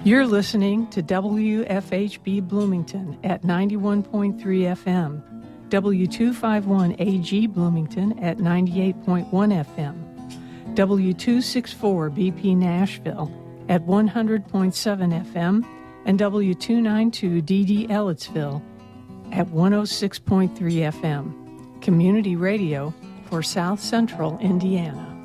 You're listening to WFHB Bloomington at 91.3 FM, W251AG Bloomington at 98.1 FM, W264 BP Nashville at 100.7 FM, and W292 DD Ellettsville at 106.3 FM. Community radio for South Central Indiana.